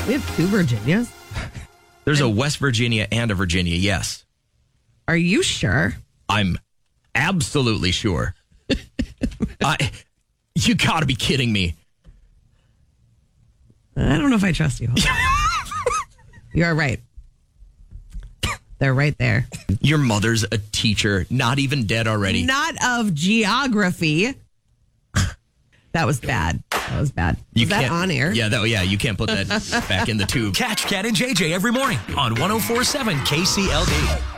We have 2 Virginias? There's a West Virginia and a Virginia, yes. Are you sure? I'm absolutely sure. You got to be kidding me. I don't know if I trust you. You are right. They're right there. Your mother's a teacher, not even dead already. Not of geography. That was bad. That was bad. Was that on air? Yeah, you can't put that back in the tube. Catch Ken and JJ every morning on 104.7 KCLD.